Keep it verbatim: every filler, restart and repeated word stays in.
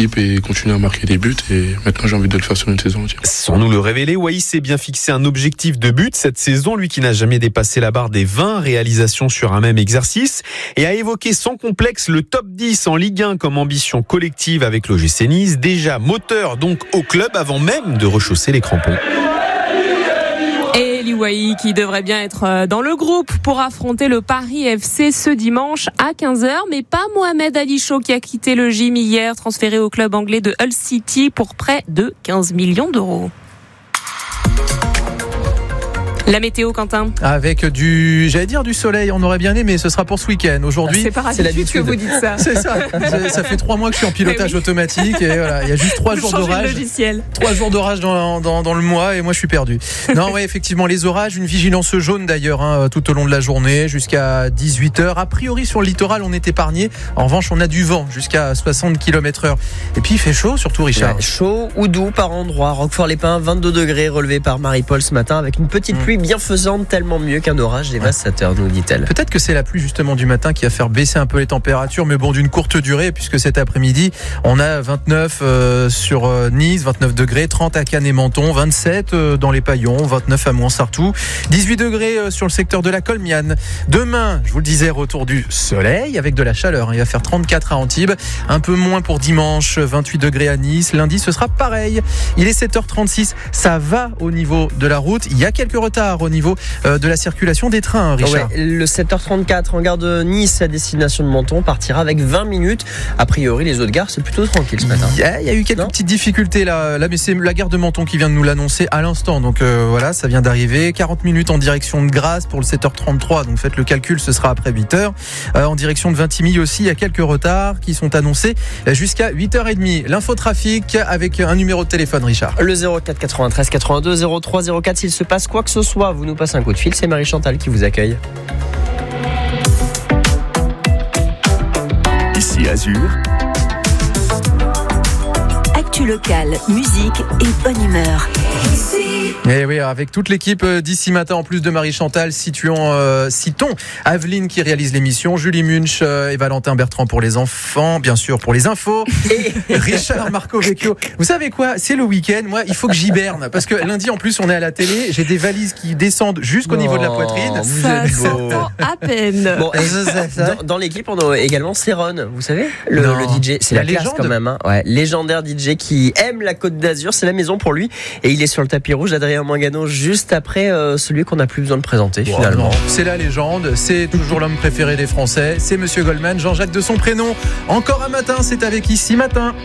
l'équipe et continuer à marquer des buts. Et maintenant, j'ai envie de le faire sur une saison entière. Sans nous le révéler, Wai s'est bien fixé un objectif de but cette saison, lui qui n'a jamais dépassé la barre des vingt réalisations sur un même exercice, et a évoqué sans complexe le top dix en Ligue un comme ambition collective avec l'O G C Nice, déjà moteur donc au club avant même de rechausser les crampons. Et Eli Wahi qui devrait bien être dans le groupe pour affronter le Paris F C ce dimanche à quinze heures, mais pas Mohamed Ali Chaud qui a quitté le gym hier, transféré au club anglais de Hull City pour près de quinze millions d'euros. La météo, Quentin. Avec du, j'allais dire du soleil, on aurait bien aimé, mais ce sera pour ce week-end. Aujourd'hui, c'est par habitude que vous dites ça. C'est ça. Ça fait trois mois que je suis en pilotage oui. automatique et voilà, il y a juste trois jours d'orage. Trois jours d'orage dans, dans, dans le mois et moi je suis perdu. Non, ouais, effectivement, les orages, une vigilance jaune d'ailleurs hein, tout au long de la journée jusqu'à dix-huit heures. A priori sur le littoral, on est épargné. En revanche, on a du vent jusqu'à soixante kilomètres heure. Et puis il fait chaud, surtout Richard. Ouais, chaud ou doux par endroits. Roquefort-les-Pins, vingt-deux degrés relevé par Marie-Paul ce matin avec une petite pluie. Mmh. Bienfaisante, tellement mieux qu'un orage dévastateur, nous dit-elle. Peut-être que c'est la pluie justement du matin qui va faire baisser un peu les températures, mais bon, d'une courte durée, puisque cet après-midi, on a vingt-neuf euh, sur euh, Nice, vingt-neuf degrés, trente à Cannes et Menton, vingt-sept euh, dans les Paillons, vingt-neuf à Mouansartou, dix-huit degrés euh, sur le secteur de la Colmiane. Demain, je vous le disais, retour du soleil avec de la chaleur. Il va faire trente-quatre à Antibes, un peu moins pour dimanche, vingt-huit degrés à Nice. Lundi, ce sera pareil. Il est sept heures trente-six, ça va au niveau de la route. Il y a quelques retards au niveau de la circulation des trains, Richard. Ouais, le sept heures trente-quatre en gare de Nice à destination de Menton partira avec vingt minutes. A priori, les autres gares, c'est plutôt tranquille ce matin. Il y a, il y a eu quelques non petites difficultés là, là, mais c'est la gare de Menton qui vient de nous l'annoncer à l'instant. Donc euh, voilà, ça vient d'arriver. quarante minutes en direction de Grasse pour le sept heures trente-trois. Donc faites le calcul, ce sera après huit heures. Euh, en direction de Vintimille aussi, il y a quelques retards qui sont annoncés jusqu'à huit heures trente. L'infotrafic avec un numéro de téléphone, Richard. Le zéro quatre quatre-vingt-treize quatre-vingt-deux zéro trois zéro quatre. S'il se passe quoi que ce soit, vous nous passez un coup de fil. C'est Marie-Chantal qui vous accueille. Ici Azur. Actu local, musique et bonne humeur. Et oui, avec toute l'équipe d'ici matin, en plus de Marie-Chantal, situons, euh, citons Aveline qui réalise l'émission, Julie Munch euh, et Valentin Bertrand pour les enfants, bien sûr pour les infos, et Richard Marco Vecchio. Vous savez quoi, c'est le week-end, moi il faut que j'hiberne, parce que lundi en plus on est à la télé, j'ai des valises qui descendent jusqu'au non, niveau de la poitrine. Vous ça s'entend à peine. Bon, dans, dans l'équipe on a également Céron, vous savez, le, le D J, c'est la, la classe légende. Quand même, hein. Ouais, légendaire D J qui aime la Côte d'Azur, c'est la maison pour lui, et il est sur le tapis rouge d'Adrien Mangano juste après euh, celui qu'on n'a plus besoin de présenter wow, finalement. Non. C'est la légende, c'est toujours l'homme préféré des Français, c'est Monsieur Goldman, Jean-Jacques de son prénom. Encore un matin, c'est avec Ici Matin.